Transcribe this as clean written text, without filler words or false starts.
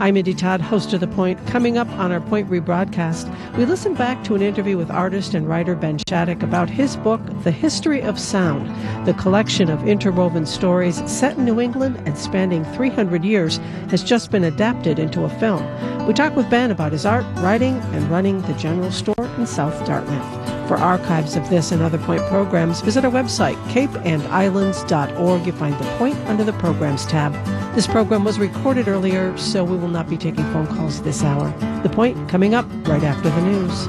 I'm Indy Todd, host of The Point. Coming up on our Point rebroadcast, we listen back to an interview with artist and writer Ben Shattuck about his book, The History of Sound, the collection of interwoven stories set in New England and spanning 300 years, has just been adapted into a film. We talk with Ben about his art, writing, and running the General Store in South Dartmouth. For archives of this and other Point programs, visit our website, capeandislands.org. You find The Point under the Programs tab. This program was recorded earlier, so we will not be taking phone calls this hour. The Point coming up right after the news.